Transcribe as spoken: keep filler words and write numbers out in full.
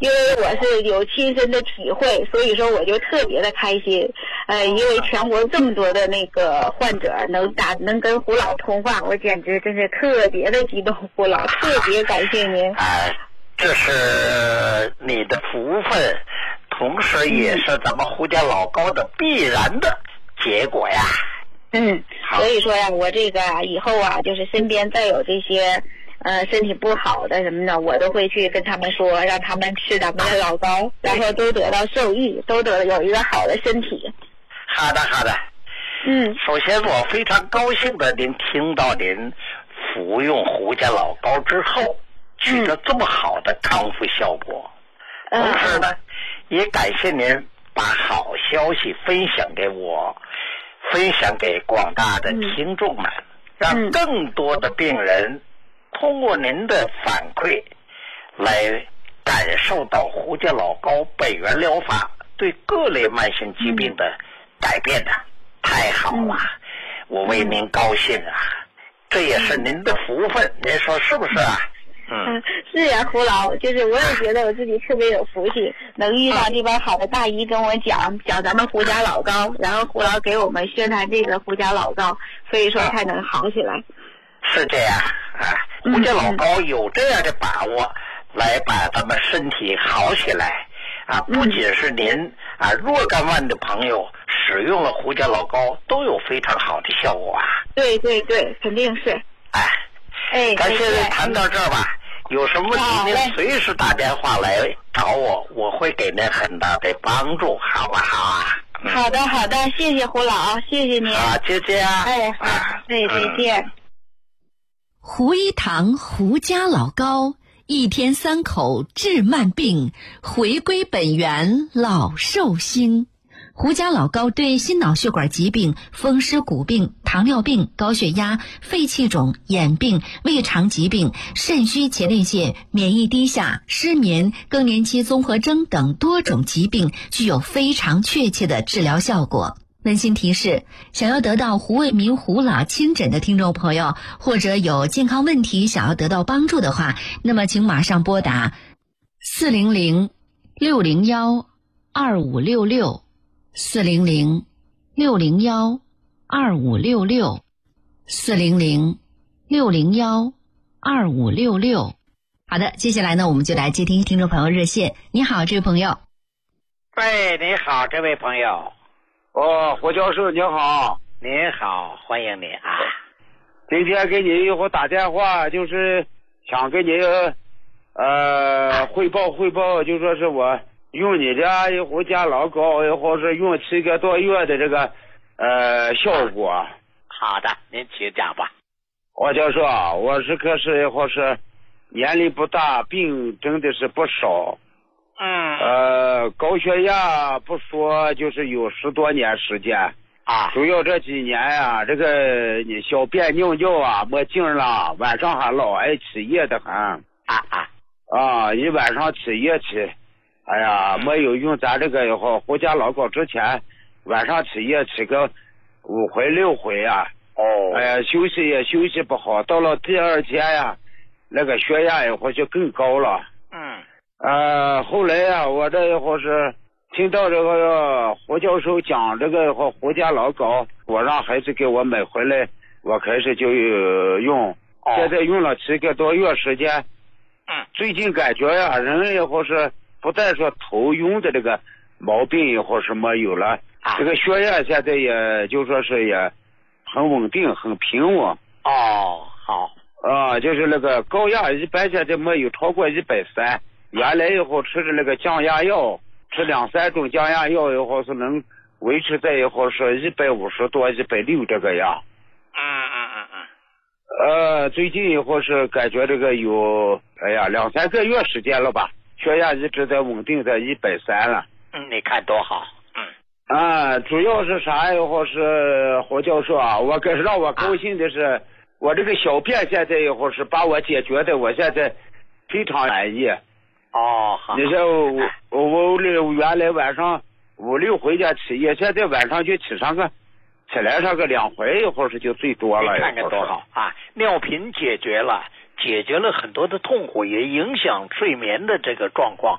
因为我是有亲身的体会，所以说我就特别的开心。呃，因为全国这么多的那个患者能打能跟胡老通话，我简直真是特别的激动。胡老，特别感谢您。 哎，这是你的福分，同时也是咱们胡家老高的必然的结果呀。 嗯，所以说呀，我这个啊，以后啊，就是身边再有这些呃身体不好的什么的，我都会去跟他们说，让他们吃咱们的老高，然后都得到受益，都得有一个好的身体。 好的，好的。 嗯， 首先我非常高兴的您听到您服用胡家老高之后取得这么好的康复效果，嗯、同时呢，也感谢您把好消息分享给我。分享给广大的听众们，嗯、让更多的病人通过您的反馈来感受到胡家老高本源疗法对各类慢性疾病的改变的，太好了，我为您高兴啊，这也是您的福分，您说是不是啊？ 嗯，是呀，胡老，就是我也觉得我自己特别有福气，能遇到这帮好的大医跟我讲讲咱们胡家老高，然后胡老给我们宣传这个胡家老高，所以说才能好起来。 是这样啊，胡家老高有这样的把握来把咱们身体好起来啊，不仅是您啊，若干万的朋友使用了胡家老高都有非常好的效果啊。对对对，肯定是。哎，哎，咱现在谈到这儿吧。有什么问题您随时打电话来找我，我会给您很大的帮助，好不好啊？ 嗯、好的好的，谢谢胡老，谢谢您。 啊，再见啊！ 哎好，对，再见。嗯、 胡一堂胡家老高，一天三口治慢病，回归本源老寿星。胡家老高对心脑血管疾病、风湿骨病、糖尿病、高血压、肺气肿、眼病、胃肠疾病、肾虚前列腺、免疫低下、失眠、更年期综合征等多种疾病具有非常确切的治疗效果。温馨提示，想要得到胡卫民胡老亲诊的听众朋友，或者有健康问题想要得到帮助的话，那么请马上拨打四零零六零幺二五六六四零零六零幺二五六六四零零六零幺二五六六。好的，接下来呢，我们就来接听听众朋友热线。你好，这位朋友。 喂，你好，这位朋友。 哦，胡教授你好。 你好，欢迎你啊。 今天给你一会儿打电话，就是想给你呃汇报汇报，就说是我用你家一壶加老高，然后是用七个多月的这个呃效果。 好的，您请讲吧。 我就说啊，我是可是或是年龄不大，病真的是不少。 嗯。 呃，高血压不说，就是有十多年时间啊。 主要这几年呀、啊，这个你小便尿尿啊没劲了，晚上还老爱起夜的很。 啊啊。 啊，一晚上起夜起。哎呀，没有用咱这个以后胡家老高之前，晚上起夜起个五回六回啊。 哦。 哎呀，休息也休息不好，到了第二天呀，那个血压以后就更高了。 嗯。 呃，后来呀、啊，我这以后是听到这个胡教授讲这个以后胡家老高，我让孩子给我买回来，我开始就用。 哦。 现在用了七个多月时间。 嗯。 最近感觉呀、啊，人以后是。不但说头晕的这个毛病以后是没有了， 啊、 这个血压现在也就说是也很稳定，很平稳。 哦，好啊，就是那个高压一般现在没有超过一百三，原来以后吃的那个降压药，吃两三种降压药以后是能维持在以后是一百五十多、一百六这个样。 嗯嗯嗯嗯。 呃，最近以后是感觉这个有，哎呀，两三个月时间了吧。血压一直在稳定在一百三了。 嗯，你看多好。 嗯。啊，主要是啥以后是胡教授啊，我可是让我高兴的是，啊、我这个小便现在以后是把我解决的，我现在非常满意。 哦，好。 你说我我我原来晚上五六回家起夜，现在晚上就起上个起来上个两回以后是就最多了。 你看看多好啊！尿频解决了。解决了很多的痛苦，也影响睡眠的这个状况。